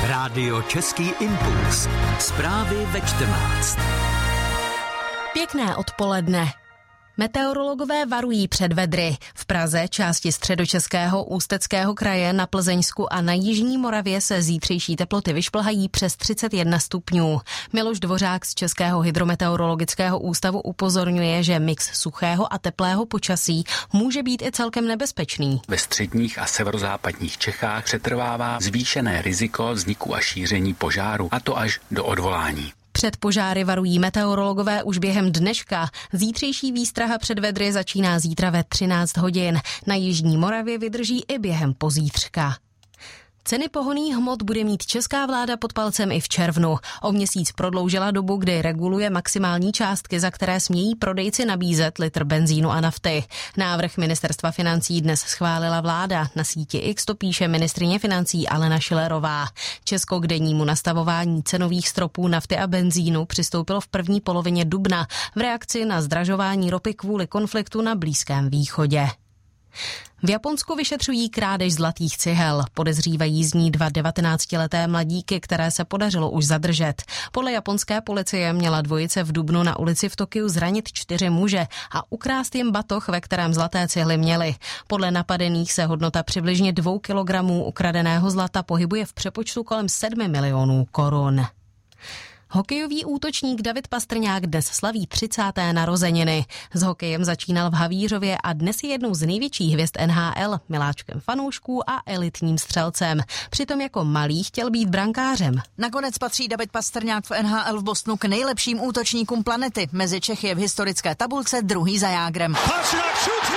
Rádio Český impuls. Zprávy ve 14. Pěkné odpoledne. Meteorologové varují před vedry. V Praze, části Středočeského, Ústeckého kraje, na Plzeňsku a na jižní Moravě se zítřejší teploty vyšplhají přes 31 stupňů. Miloš Dvořák z Českého hydrometeorologického ústavu upozorňuje, že mix suchého a teplého počasí může být i celkem nebezpečný. Ve středních a severozápadních Čechách přetrvává zvýšené riziko vzniku a šíření požáru, a to až do odvolání. Před požáry varují meteorologové už během dneška. Zítřejší výstraha před vedry začíná zítra ve 13 hodin. Na jižní Moravě vydrží i během pozítřka. Ceny pohonných hmot bude mít česká vláda pod palcem i v červnu. O měsíc prodloužila dobu, kdy reguluje maximální částky, za které smějí prodejci nabízet litr benzínu a nafty. Návrh ministerstva financí dnes schválila vláda. Na síti X to píše ministryně financí Alena Schillerová. Česko k dennímu nastavování cenových stropů nafty a benzínu přistoupilo v první polovině dubna v reakci na zdražování ropy kvůli konfliktu na Blízkém východě. V Japonsku vyšetřují krádež zlatých cihel. Podezřívají z ní 2 19leté mladíky, které se podařilo už zadržet. Podle japonské policie měla dvojice v dubnu na ulici v Tokiu zranit 4 muže a ukrást jim batoh, ve kterém zlaté cihly měli. Podle napadených se hodnota přibližně 2 kilogramů ukradeného zlata pohybuje v přepočtu kolem 7 milionů korun. Hokejový útočník David Pastrňák dnes slaví 30. narozeniny. S hokejem začínal v Havířově a dnes je jednou z největších hvězd NHL, miláčkem fanoušků a elitním střelcem. Přitom jako malý chtěl být brankářem. Nakonec patří David Pastrňák v NHL v Bostonu k nejlepším útočníkům planety. Mezi Čechy je v historické tabulce druhý za Jágrem. Pastrňák šutí,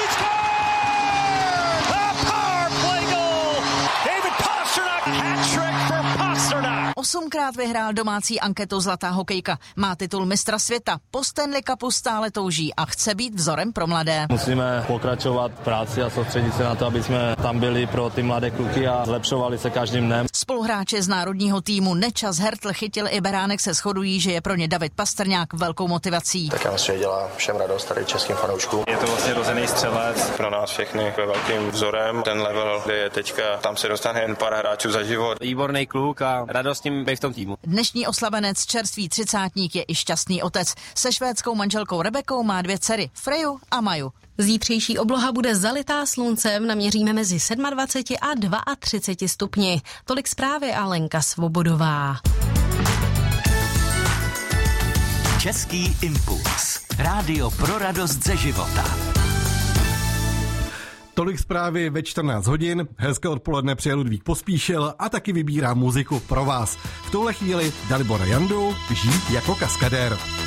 Osmkrát vyhrál domácí anketu Zlatá hokejka. Má titul mistra světa. Po Stanley Cupu stále touží a chce být vzorem pro mladé. Musíme pokračovat v práci a soustředit se na to, aby jsme tam byli pro ty mladé kluky a zlepšovali se každým dnem. Spoluhráči z národního týmu Nečas, Hertl, Chytil i Beránek se shodují, že je pro ně David Pastrňák velkou motivací. Tak já myslím, že dělá všem radost tady českým fanouškům. Je to vlastně rozený střelec. Pro nás všechny je velkým vzorem. Ten level, kde je teďka, tam se dostane jen pár hráčů za život. Výborný kluk a radost tím být v tom týmu. Dnešní oslavenec, čerstvý 30-tník, je i šťastný otec. Se švédskou manželkou Rebekou má 2 dcery, Freju a Maju. Zítřejší obloha bude zalitá sluncem, naměříme mezi 27 a 32 stupni. Tolik zprávy a Lenka Svobodová. Český impuls. Rádio pro radost ze života. Tolik zprávy ve 14 hodin, hezké odpoledne přeje Ludvík Pospíšil a taky vybírá muziku pro vás. V tuhle chvíli Dalibora Jandu, Žít jako kaskadér.